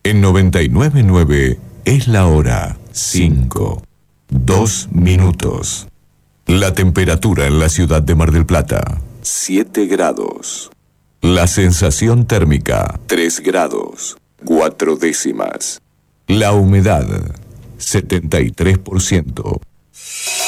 En 99.9 es la hora 5, 2 minutos. La temperatura en la ciudad de Mar del Plata, 7 grados. La sensación térmica, 3 grados, 4 décimas. La humedad, 73%.